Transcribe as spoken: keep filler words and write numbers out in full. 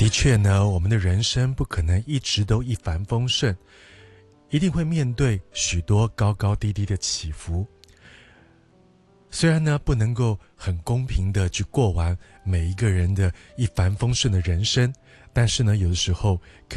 的确呢，我们的人生不可能一直都一帆风顺，一定会面对许多高高低低的起伏。虽然呢，不能够很公平的去过完每一个人的一帆风顺的人生，但是呢，有的时候